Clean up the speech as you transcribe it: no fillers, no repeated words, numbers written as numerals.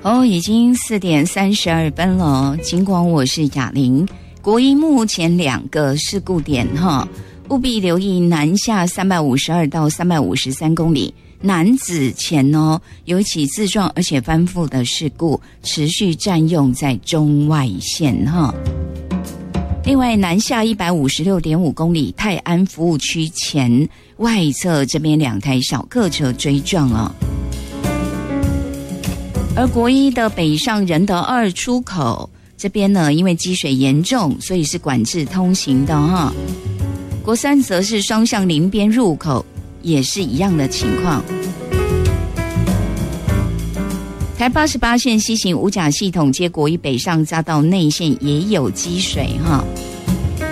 已经4:32了。尽管我是雅玲，国一目前2个事故点务必留意南下352到353公里。南子前有一起自撞而且翻覆的事故，持续占用在中外线另外，南下156.5公里，泰安服务区前外侧这边2台小客车追撞而国一的北上仁德2出口这边呢，因为积水严重，所以是管制通行的国三则是双向临边入口，也是一样的情况。台88线西行五甲系统接国一北上匝道内线也有积水